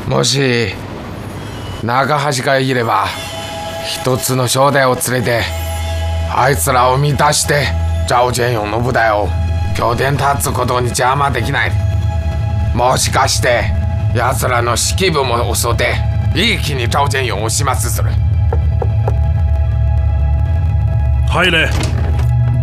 もし長橋がいれば一つの正代を連れてあいつらを満たして赵建勇の部隊を拠点立つことに邪魔できない。もしかして奴らの指揮部も襲って一気に赵建勇を始末する。 入れ。